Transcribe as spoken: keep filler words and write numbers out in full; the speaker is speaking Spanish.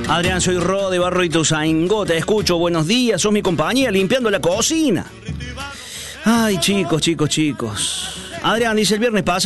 Adrián, soy Ro de Barro Ituzaingó, te escucho, buenos días, sos mi compañía limpiando la cocina. Ay, chicos, chicos, chicos. Adrián dice, el viernes pasado